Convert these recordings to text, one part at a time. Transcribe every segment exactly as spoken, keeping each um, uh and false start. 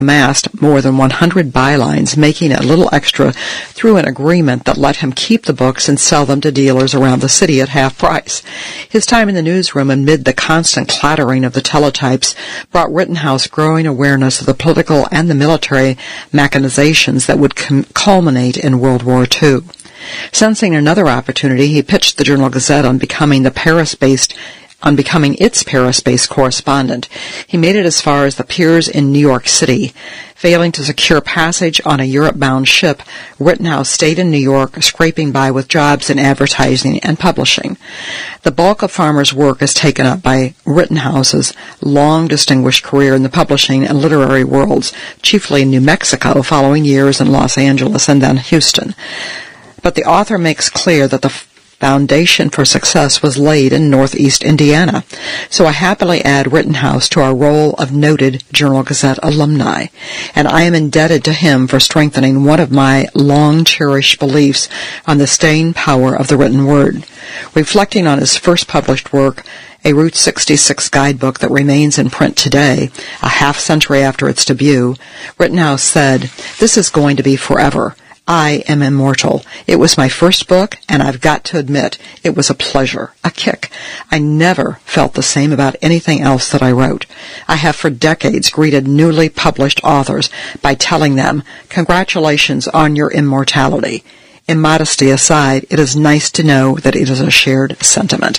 amassed more than one hundred bylines, making a little extra through an agreement that let him keep the books and sell them to dealers around the city at half price. His time in the newsroom amid the constant clattering of the teletypes brought Rittenhouse growing awareness of the political and the military machinations that would com- culminate in World War Two. Sensing another opportunity, he pitched the Journal-Gazette on becoming the Paris-based on becoming its Paris-based correspondent. He made it as far as the piers in New York City. Failing to secure passage on a Europe-bound ship, Rittenhouse stayed in New York, scraping by with jobs in advertising and publishing. The bulk of Farmer's work is taken up by Rittenhouse's long distinguished career in the publishing and literary worlds, chiefly in New Mexico, following years in Los Angeles and then Houston. But the author makes clear that the foundation for success was laid in Northeast Indiana. So I happily add Rittenhouse to our roll of noted Journal-Gazette alumni, and I am indebted to him for strengthening one of my long-cherished beliefs on the staying power of the written word. Reflecting on his first published work, a Route sixty-six guidebook that remains in print today, a half-century after its debut, Rittenhouse said, "This is going to be forever. I am immortal. It was my first book, and I've got to admit, it was a pleasure, a kick. I never felt the same about anything else that I wrote. I have for decades greeted newly published authors by telling them, congratulations on your immortality. Immodesty aside, it is nice to know that it is a shared sentiment."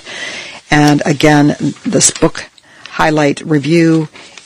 And again, this book highlight review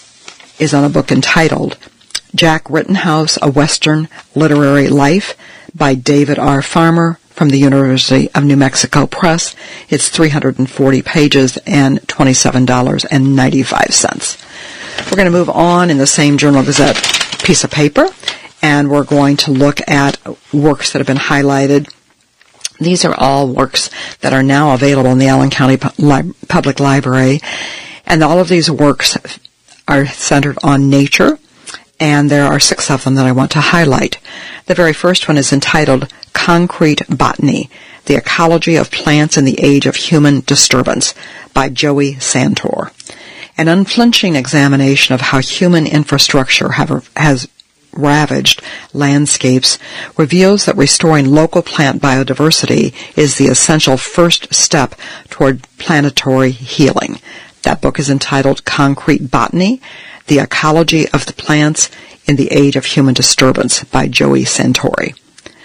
is on a book entitled Jack Rittenhouse, A Western Literary Life by David R. Farmer from the University of New Mexico Press. It's three hundred forty pages and twenty-seven dollars and ninety-five cents. We're going to move on in the same Journal-Gazette piece of paper, and we're going to look at works that have been highlighted. These are all works that are now available in the Allen County Public Library, and all of these works are centered on nature, and there are six of them that I want to highlight. The very first one is entitled Concrete Botany, The Ecology of Plants in the Age of Human Disturbance by Joey Santor. An unflinching examination of how human infrastructure have, has ravaged landscapes reveals that restoring local plant biodiversity is the essential first step toward planetary healing. That book is entitled Concrete Botany, The Ecology of the Plants in the Age of Human Disturbance by Joey Santori.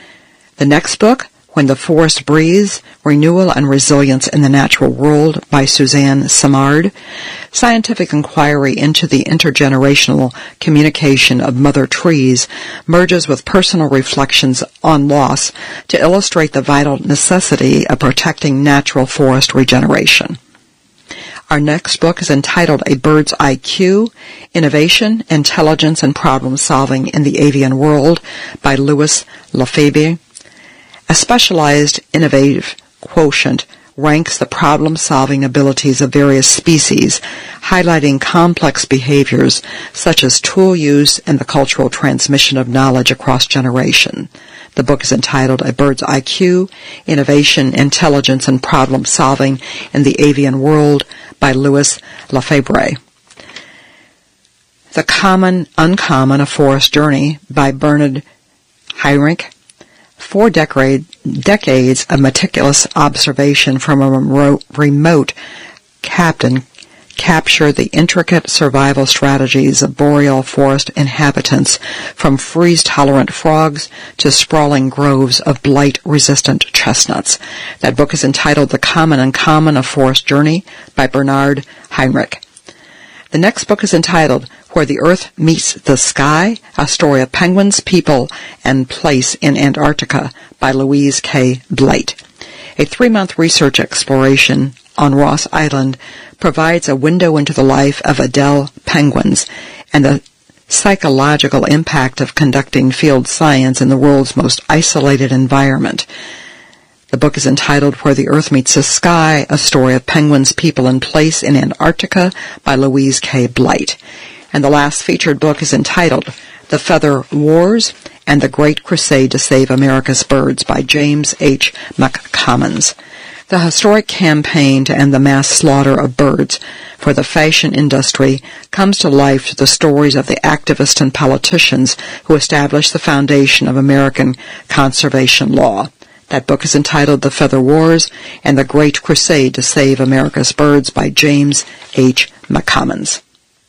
The next book, When the Forest Breathes, Renewal and Resilience in the Natural World by Suzanne Simard. Scientific inquiry into the intergenerational communication of mother trees merges with personal reflections on loss to illustrate the vital necessity of protecting natural forest regeneration. Our next book is entitled A Bird's I Q, Innovation, Intelligence, and Problem Solving in the Avian World by Louis Lefebvre. A specialized innovative quotient ranks the problem-solving abilities of various species, highlighting complex behaviors such as tool use and the cultural transmission of knowledge across generation. The book is entitled A Bird's I Q, Innovation, Intelligence, and Problem Solving in the Avian World by Louis Lefebvre. The Common Uncommon, A Forest Journey by Bernard Heinrich. Four decade, decades of meticulous observation from a remote, remote captain capture the intricate survival strategies of boreal forest inhabitants, from freeze-tolerant frogs to sprawling groves of blight-resistant chestnuts. That book is entitled The Common Uncommon, A Forest Journey by Bernard Heinrich. The next book is entitled Where the Earth Meets the Sky, A Story of Penguins, People, and Place in Antarctica by Louise K. Blight. A three-month research exploration on Ross Island provides a window into the life of Adele penguins and the psychological impact of conducting field science in the world's most isolated environment. The book is entitled Where the Earth Meets the Sky, A Story of Penguins, People, and Place in Antarctica by Louise K. Blight. And the last featured book is entitled The Feather Wars and the Great Crusade to Save America's Birds by James H. McCommons. The historic campaign to end the mass slaughter of birds for the fashion industry comes to life through the stories of the activists and politicians who established the foundation of American conservation law. That book is entitled The Feather Wars and the Great Crusade to Save America's Birds by James H. McCommons.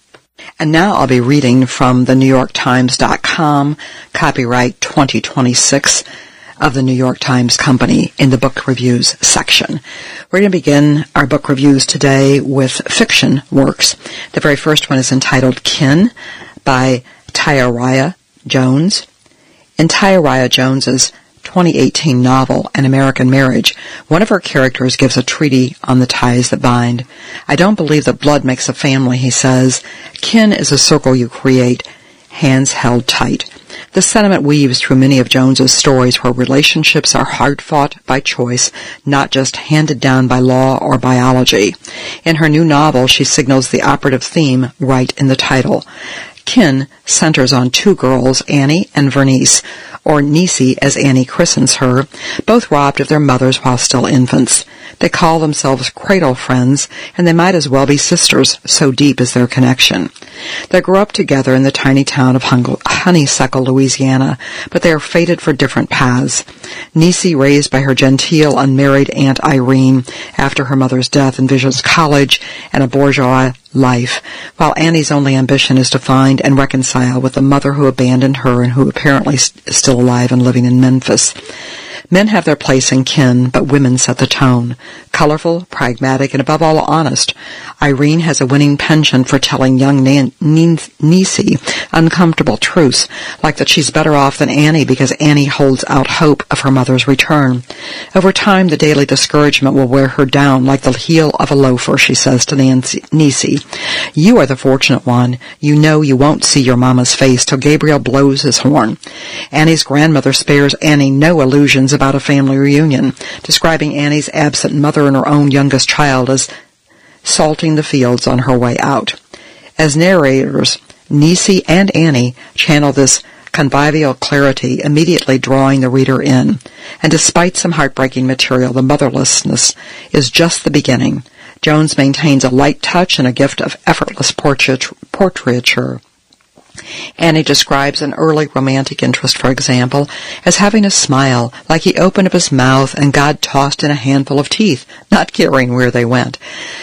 And now I'll be reading from the New York Times dot com, copyright twenty twenty-six, of the New York Times Company in the book reviews section. We're going to begin our book reviews today with fiction works. The very first one is entitled Kin by Tayariah Jones. In Tayariah Jones's twenty eighteen novel, An American Marriage, one of her characters gives a treatise on the ties that bind. I don't believe that blood makes a family, he says. Kin is a circle you create, hands held tight. This sentiment weaves through many of Jones's stories where relationships are hard-fought by choice, not just handed down by law or biology. In her new novel, she signals the operative theme right in the title. Kin centers on two girls, Annie and Vernice, or Niecy as Annie christens her, both robbed of their mothers while still infants. They call themselves cradle friends, and they might as well be sisters, so deep is their connection. They grew up together in the tiny town of Honeysuckle, Louisiana, but they are fated for different paths. Niecy, raised by her genteel, unmarried Aunt Irene after her mother's death, envisions college and a bourgeois life, while Annie's only ambition is to find and reconcile with the mother who abandoned her and who apparently is still alive and living in Memphis. Men have their place in Kin, but women set the tone. Colorful, pragmatic, and above all honest, Irene has a winning penchant for telling young Nan- Niecy uncomfortable truths, like that she's better off than Annie because Annie holds out hope of her mother's return. Over time, the daily discouragement will wear her down like the heel of a loafer, she says to Nancy, Niecy. You are the fortunate one. You know you won't see your mama's face till Gabriel blows his horn. Annie's grandmother spares Annie no illusions about a family reunion, describing Annie's absent mother and her own youngest child as salting the fields on her way out. As narrators, Niecy and Annie channel this convivial clarity, immediately drawing the reader in. And despite some heartbreaking material, the motherlessness is just the beginning. Jones maintains a light touch and a gift of effortless portrait- portraiture. Annie describes an early romantic interest, for example, as having a smile, like he opened up his mouth and God tossed in a handful of teeth, not caring where they went.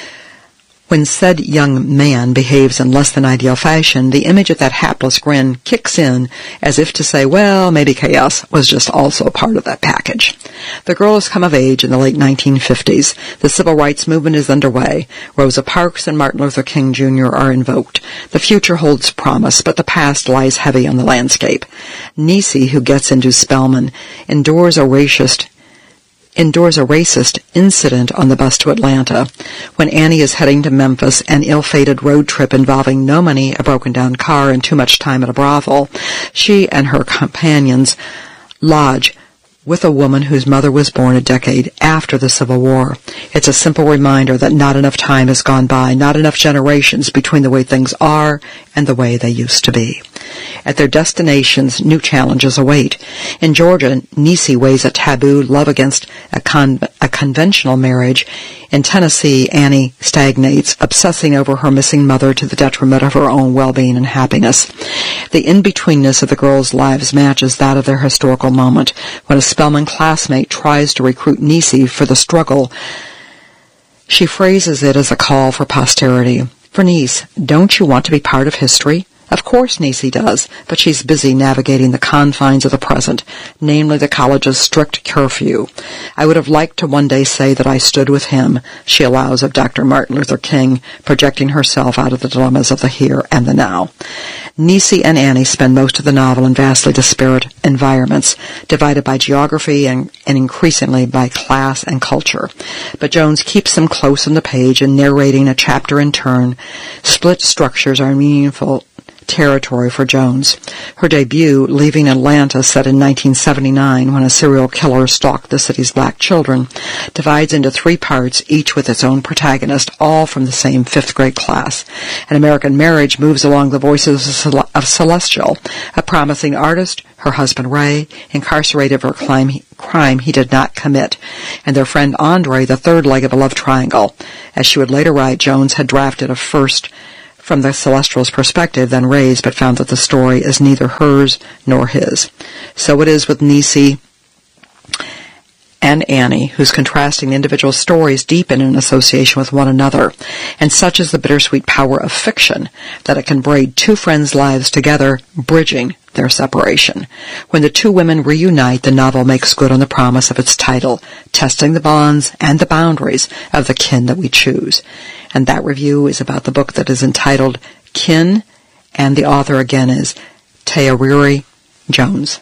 When said young man behaves in less than ideal fashion, the image of that hapless grin kicks in as if to say, well, maybe chaos was just also a part of that package. The girl has come of age in the late nineteen fifties. The civil rights movement is underway. Rosa Parks and Martin Luther King Junior are invoked. The future holds promise, but the past lies heavy on the landscape. Niecy, who gets into Spelman, endures a racist endures a racist incident on the bus to Atlanta. When Annie is heading to Memphis, an ill-fated road trip involving no money, a broken-down car, and too much time at a brothel, she and her companions lodge with a woman whose mother was born a decade after the Civil War. It's a simple reminder that not enough time has gone by, not enough generations between the way things are and the way they used to be. At their destinations, new challenges await. In Georgia, Niecy weighs a taboo love against a, con- a conventional marriage. In Tennessee, Annie stagnates, obsessing over her missing mother to the detriment of her own well-being and happiness. The in-betweenness of the girls' lives matches that of their historical moment, when a Spelman classmate tries to recruit Niecy for the struggle. She phrases it as a call for posterity. Vernice, don't you want to be part of history? Of course Niecy does, but she's busy navigating the confines of the present, namely the college's strict curfew. I would have liked to one day say that I stood with him, she allows of Doctor Martin Luther King, projecting herself out of the dilemmas of the here and the now. Niecy and Annie spend most of the novel in vastly disparate environments, divided by geography and, and increasingly by class and culture. But Jones keeps them close on the page and narrating a chapter in turn. Split structures are meaningful territory for Jones. Her debut, Leaving Atlanta, set in nineteen seventy-nine when a serial killer stalked the city's black children, divides into three parts, each with its own protagonist, all from the same fifth grade class. An American Marriage moves along the voices of Celestial, a promising artist, her husband Ray, incarcerated for a crime he, crime he did not commit, and their friend Andre, the third leg of a love triangle. As she would later write, Jones had drafted a first from the Celestial's perspective, then Ray's, but found that the story is neither hers nor his. So it is with Niecy and Annie, whose contrasting individual stories deepen in association with one another. And such is the bittersweet power of fiction that it can braid two friends' lives together, bridging their separation. When the two women reunite, the novel makes good on the promise of its title, testing the bonds and the boundaries of the kin that we choose. And that review is about the book that is entitled Kin, and the author again is Teariri Jones.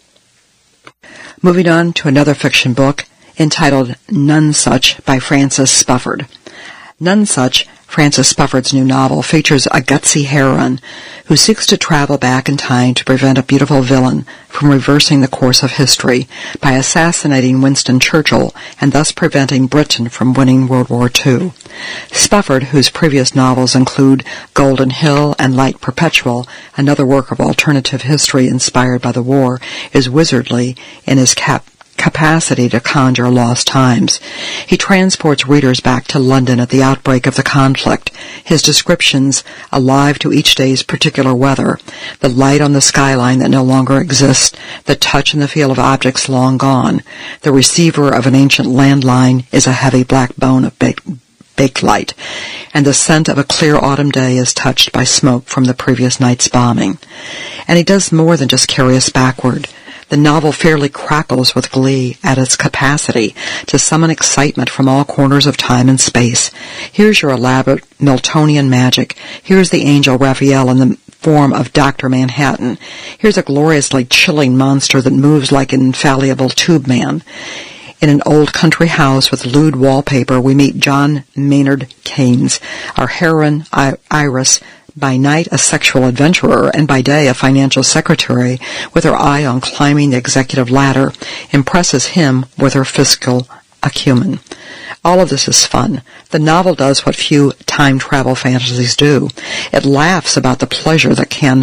Moving on to another fiction book entitled Nonesuch by Frances Spufford. Nonesuch, Frances Spufford's new novel, features a gutsy heroine who seeks to travel back in time to prevent a beautiful villain from reversing the course of history by assassinating Winston Churchill and thus preventing Britain from winning World War Two. Spufford, whose previous novels include Golden Hill and Light Perpetual, another work of alternative history inspired by the war, is wizardly in his cap capacity to conjure lost times. He transports readers back to London at the outbreak of the conflict, his descriptions alive to each day's particular weather, the light on the skyline that no longer exists, the touch and the feel of objects long gone. The receiver of an ancient landline is a heavy black bone of baked bakelite, and the scent of a clear autumn day is touched by smoke from the previous night's bombing. And he does more than just carry us backward. The novel fairly crackles with glee at its capacity to summon excitement from all corners of time and space. Here's your elaborate Miltonian magic. Here's the angel Raphael in the form of Doctor Manhattan. Here's a gloriously chilling monster that moves like an infallible tube man. In an old country house with lewd wallpaper, we meet John Maynard Keynes, our heroine I- Iris, by night a sexual adventurer and by day a financial secretary with her eye on climbing the executive ladder, impresses him with her fiscal acumen. All of this is fun. The novel does what few time travel fantasies do. It laughs about the pleasure that can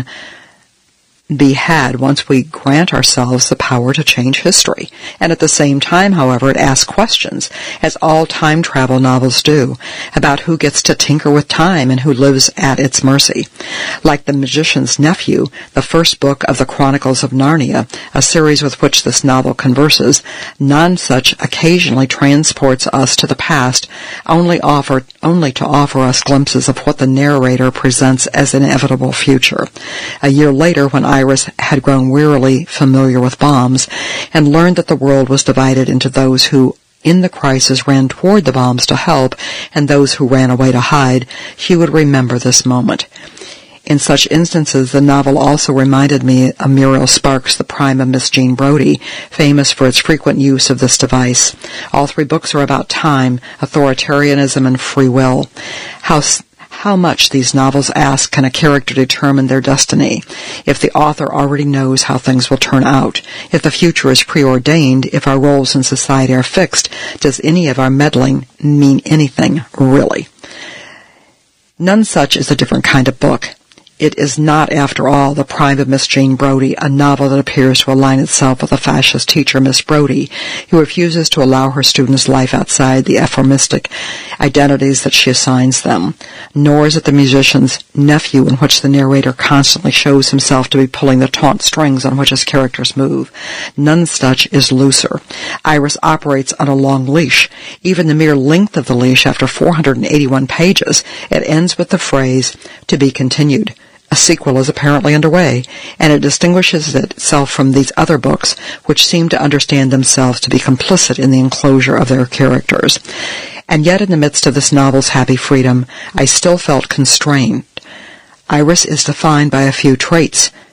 be had once we grant ourselves the power to change history. And at the same time, however, it asks questions, as all time travel novels do, about who gets to tinker with time and who lives at its mercy. Like The Magician's Nephew, the first book of the Chronicles of Narnia, a series with which this novel converses, Nonesuch occasionally transports us to the past, only offer only to offer us glimpses of what the narrator presents as an inevitable future. A year later, when Iris had grown wearily familiar with bombs and learned that the world was divided into those who, in the crisis, ran toward the bombs to help and those who ran away to hide, she would remember this moment. In such instances, the novel also reminded me of Muriel Sparks' The Prime of Miss Jean Brodie, famous for its frequent use of this device. All three books are about time, authoritarianism, and free will. How How much, these novels ask, can a character determine their destiny? If the author already knows how things will turn out, if the future is preordained, if our roles in society are fixed, does any of our meddling mean anything, really? Nonesuch is a different kind of book. It is not, after all, The Prime of Miss Jean Brodie, a novel that appears to align itself with a fascist teacher, Miss Brodie, who refuses to allow her students life outside the euphemistic identities that she assigns them. Nor is it The Magician's Nephew, in which the narrator constantly shows himself to be pulling the taut strings on which his characters move. Nonesuch is looser. Iris operates on a long leash. Even the mere length of the leash, after four hundred eighty-one pages, it ends with the phrase, "To be continued." A sequel is apparently underway, and it distinguishes itself from these other books, which seem to understand themselves to be complicit in the enclosure of their characters. And yet, in the midst of this novel's happy freedom, I still felt constrained. Iris is defined by a few traits,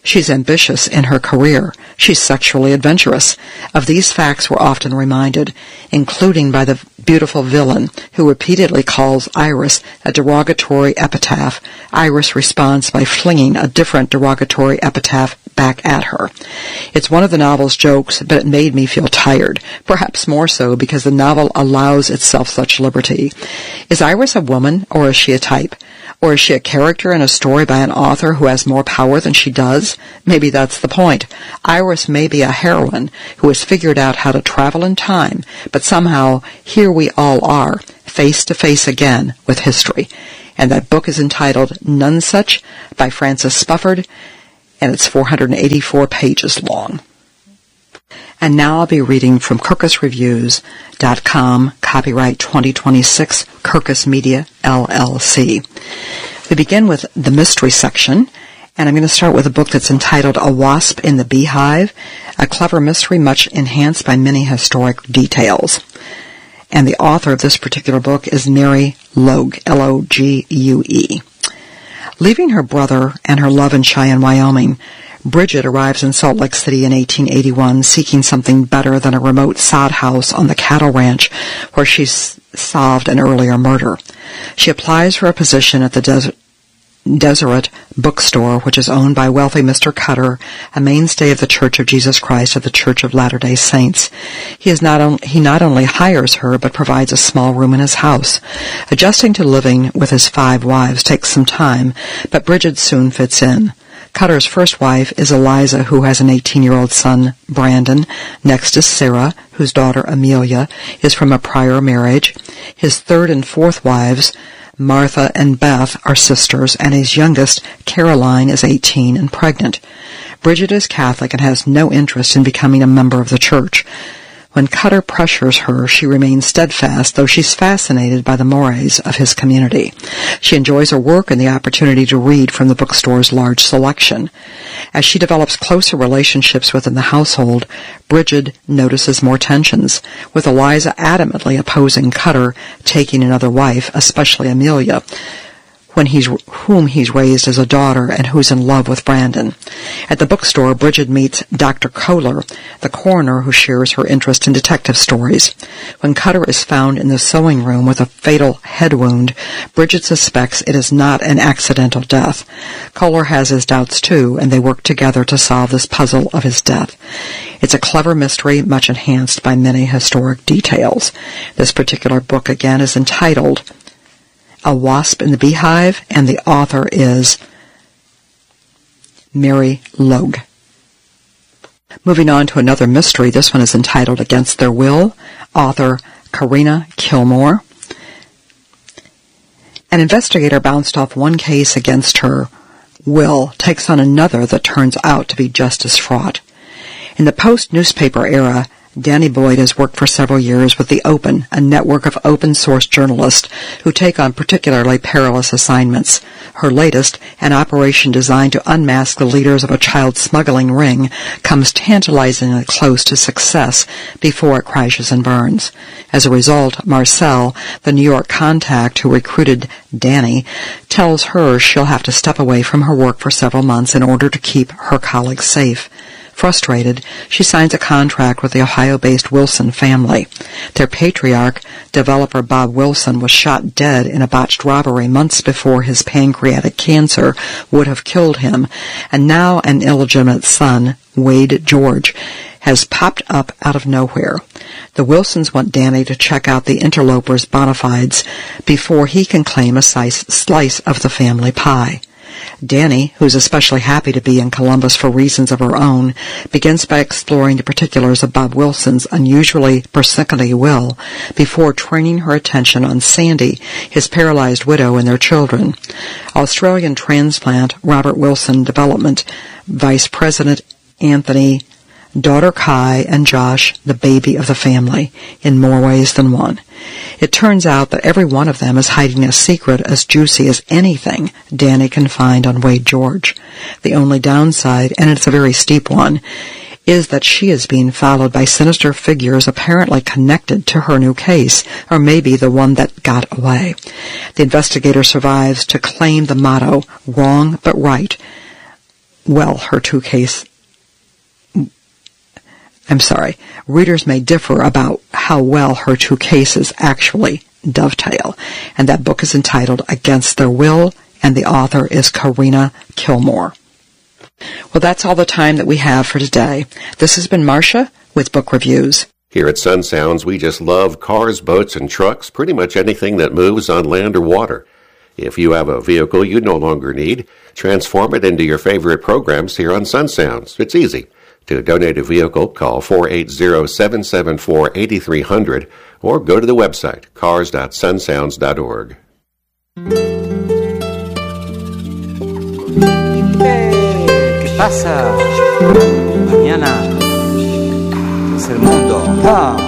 She's ambitious in her career. She's sexually adventurous. Of these facts we're often reminded, including by the beautiful villain who repeatedly calls Iris a derogatory epitaph. Iris responds by flinging a different derogatory epitaph back at her. It's one of the novel's jokes, but it made me feel tired, perhaps more so because the novel allows itself such liberty. Is Iris a woman, or is she a type? Or is she a character in a story by an author who has more power than she does? Maybe that's the point. Iris may be a heroine who has figured out how to travel in time, but somehow here we all are, face to face again with history. And that book is entitled Nonesuch by Frances Spufford, and it's four hundred eighty-four pages long. And now I'll be reading from Kirkus Reviews dot com, copyright twenty twenty-six, Kirkus Media, L L C. We begin with the mystery section, and I'm going to start with a book that's entitled A Wasp in the Beehive, a clever mystery much enhanced by many historic details. And the author of this particular book is Mary Logue, L O G U E. Leaving her brother and her love in Cheyenne, Wyoming, Bridget arrives in Salt Lake City in eighteen eighty-one, seeking something better than a remote sod house on the cattle ranch where she s- solved an earlier murder. She applies for a position at the Des- Deseret bookstore, which is owned by wealthy Mister Cutter, a mainstay of the Church of Jesus Christ of the Church of Latter-day Saints. He is not on- he not only hires her, but provides a small room in his house. Adjusting to living with his five wives takes some time, but Bridget soon fits in. Cutter's first wife is Eliza, who has an eighteen-year-old son, Brandon. Next is Sarah, whose daughter, Amelia, is from a prior marriage. His third and fourth wives, Martha and Beth, are sisters, and his youngest, Caroline, is eighteen and pregnant. Bridget is Catholic and has no interest in becoming a member of the church. When Cutter pressures her, she remains steadfast, though she's fascinated by the mores of his community. She enjoys her work and the opportunity to read from the bookstore's large selection. As she develops closer relationships within the household, Bridget notices more tensions, with Eliza adamantly opposing Cutter taking another wife, especially Amelia, when he's, whom he's raised as a daughter and who's in love with Brandon. At the bookstore, Bridget meets Doctor Kohler, the coroner who shares her interest in detective stories. When Cutter is found in the sewing room with a fatal head wound, Bridget suspects it is not an accidental death. Kohler has his doubts too, and they work together to solve this puzzle of his death. It's a clever mystery, much enhanced by many historic details. This particular book, again, is entitled A Wasp in the Beehive, and the author is Mary Logue. Moving on to another mystery, this one is entitled Against Their Will, author Karina Kilmore. An investigator bounced off one case against her will, takes on another that turns out to be just as fraught. In the post-newspaper era, Danny Boyd has worked for several years with The Open, a network of open-source journalists who take on particularly perilous assignments. Her latest, an operation designed to unmask the leaders of a child smuggling ring, comes tantalizingly close to success before it crashes and burns. As a result, Marcel, the New York contact who recruited Danny, tells her she'll have to step away from her work for several months in order to keep her colleagues safe. Frustrated, she signs a contract with the Ohio-based Wilson family. Their patriarch, developer Bob Wilson, was shot dead in a botched robbery months before his pancreatic cancer would have killed him, and now an illegitimate son, Wade George, has popped up out of nowhere. The Wilsons want Danny to check out the interloper's bona fides before he can claim a slice of the family pie. Danny, who's especially happy to be in Columbus for reasons of her own, begins by exploring the particulars of Bob Wilson's unusually persnickety will before training her attention on Sandy, his paralyzed widow, and their children. Australian transplant Robert Wilson Development Vice President Anthony, daughter Kai, and Josh, the baby of the family, in more ways than one. It turns out that every one of them is hiding a secret as juicy as anything Danny can find on Wade George. The only downside, and it's a very steep one, is that she is being followed by sinister figures apparently connected to her new case, or maybe the one that got away. The investigator survives to claim the motto, wrong but right, well her two case I'm sorry, readers may differ about how well her two cases actually dovetail. And that book is entitled Against Their Will, and the author is Karina Kilmore. Well, that's all the time that we have for today. This has been Marcia with Book Reviews. Here at Sun Sounds, we just love cars, boats, and trucks, pretty much anything that moves on land or water. If you have a vehicle you no longer need, transform it into your favorite programs here on Sun Sounds. It's easy. To donate a vehicle, call four eight zero, seven seven four, eight three zero zero or go to the website cars dot sun sounds dot org. Hey, ¿qué pasa? Mañana es el mundo. Ah.